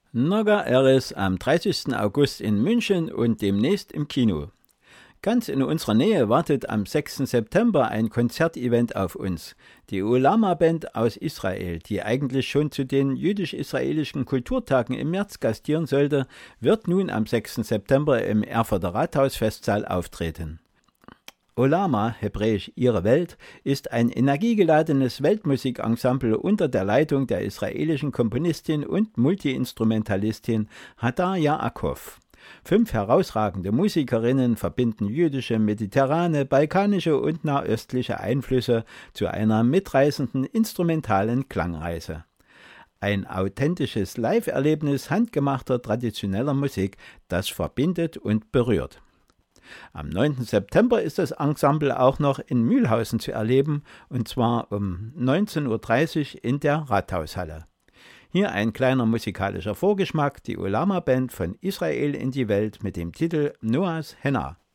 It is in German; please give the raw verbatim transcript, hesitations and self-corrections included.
Noga Eris am dreißigsten August in München und demnächst im Kino. Ganz in unserer Nähe wartet am sechsten September ein Konzertevent auf uns. Die Olama Band aus Israel, die eigentlich schon zu den jüdisch-israelischen Kulturtagen im März gastieren sollte, wird nun am sechsten September im Erfurter Rathausfestsaal auftreten. Olama, hebräisch Ihre Welt, ist ein energiegeladenes Weltmusikensemble unter der Leitung der israelischen Komponistin und Multiinstrumentalistin Hadar Yaakov. Fünf herausragende Musikerinnen verbinden jüdische, mediterrane, balkanische und nahöstliche Einflüsse zu einer mitreißenden instrumentalen Klangreise. Ein authentisches Live-Erlebnis handgemachter traditioneller Musik, das verbindet und berührt. Am neunten September ist das Ensemble auch noch in Mühlhausen zu erleben, und zwar um neunzehn Uhr dreißig in der Rathaushalle. Hier ein kleiner musikalischer Vorgeschmack, die Olama Band von Israel in die Welt mit dem Titel Noah's Henna.